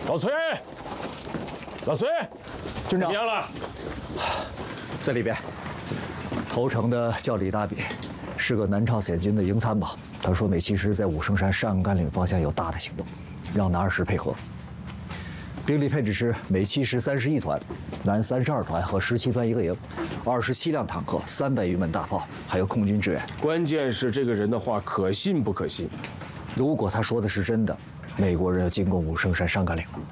老崔，老崔， 军长怎么样了？ 在里边。投诚的叫李大比，是个南朝鲜军的营参谋。他说美其实在武圣山上甘岭方向有大的行动，让南20配合。兵力配置是美七师31团，南32团和17团一个营，27辆坦克，300余门大炮，还有空军支援。 关键是这个人的话可信不可信？ 如果他说的是真的，美国人要进攻武圣山上甘岭了。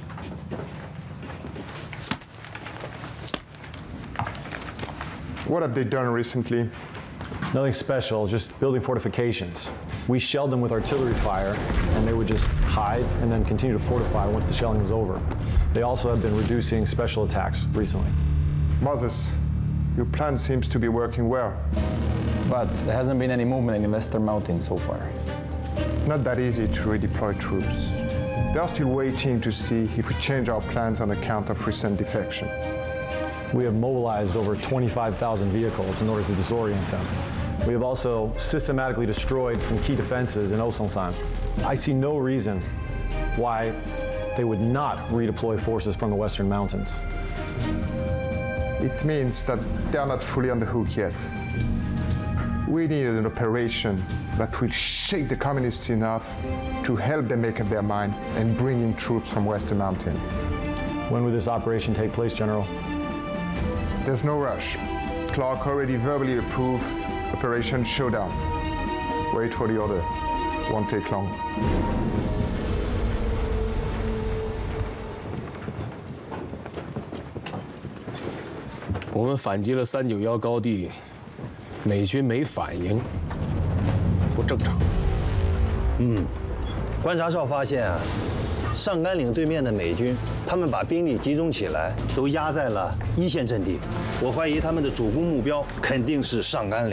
What have they done recently? Nothing special, just building fortifications. We shelled them with artillery fire, and they would just hide and then continue to fortify once the shelling was over. They also have been reducing special attacks recently. Moses, your plan seems to be working well. But there hasn't been any movement in the Western Mountains so far. Not that easy to redeploy troops. They are still waiting to see if we change our plans on account of recent defection. We have mobilized over 25,000 vehicles in order to disorient them. We have also systematically destroyed some key defenses in Osansan. I see no reason why they would not redeploy forces from the Western Mountains. It means that they are not fully on the hook yet. We need an operation that will shake the communists enough to help them make up their mind and bring in troops from Western Mountain. When will this operation take place, General? There's no rush. Clark already verbally approved Operation Showdown. Wait for the order. Won't take long. 我们反击了391高地，美军没反应，不正常。 观察哨发现啊，上甘岭对面的美军，他们把兵力集中起来，都压在了一线阵地。我怀疑他们的主攻目标肯定是上甘岭。